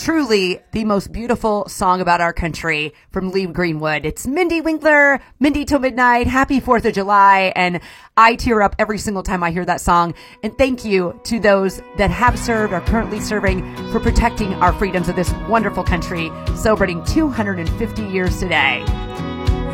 truly the most beautiful song about our country from Lee Greenwood. It's Mindy Winkler, Mindy Till Midnight, Happy 4th of July, and I tear up every single time I hear that song. And thank you to those that have served, are currently serving, for protecting our freedoms of this wonderful country, celebrating 250 years today.